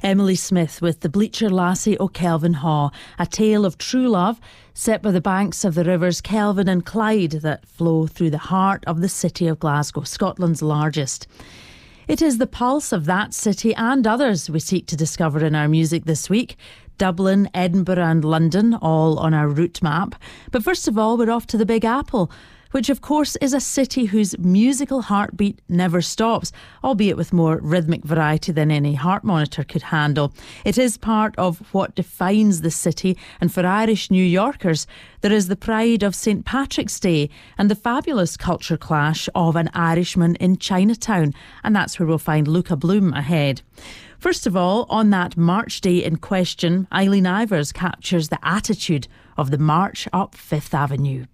Emily Smith with The Bleacher Lassie o' Kelvinhaw, a tale of true love set by the banks of the rivers Kelvin and Clyde that flow through the heart of the city of Glasgow, Scotland's largest. It is the pulse of that city and others we seek to discover in our music this week. Dublin, Edinburgh and London, all on our route map. But first of all, we're off to the Big Apple, which of course is a city whose musical heartbeat never stops, albeit with more rhythmic variety than any heart monitor could handle. It is part of what defines the city, and for Irish New Yorkers, there is the pride of St. Patrick's Day and the fabulous culture clash of An Irishman in Chinatown, and that's where we'll find Luca Bloom ahead. First of all, on that March day in question, Eileen Ivers captures the attitude of the march up Fifth Avenue.